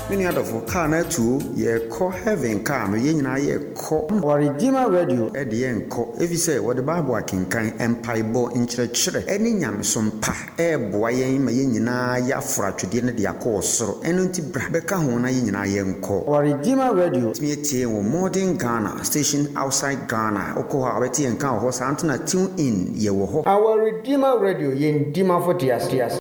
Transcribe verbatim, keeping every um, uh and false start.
Many other for car na two, ye call heaven car, no yen na ye call or Redeemer Radio at the end call. If you say what the Bible can kind empire bo in church, any yam some pa, eh, boy, my yen na ya fra to dinner the accord so, and unti Brabeca hona yen na yen call or Redeemer Radio, me or modern Ghana station outside Ghana, Okoha, Betty and Cow horse Antona tune in ye wo. Our Redeemer Radio yen Dima for Tias Tias.